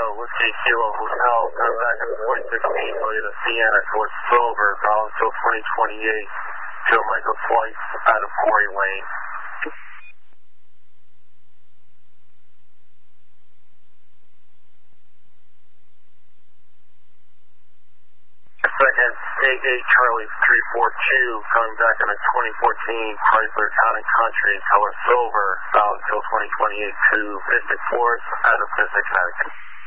Whiskey Kilo Hotel, contact at 2016, Toyota Sienna towards Silver, bound until 2028, Joe Michael Slice out of Quarry Lane. Second, 88 Charlie 342, coming back in a 2014 Chrysler Town & Country, color silver, bound until 2028 to Mystic Forest out of Mystic, Connecticut.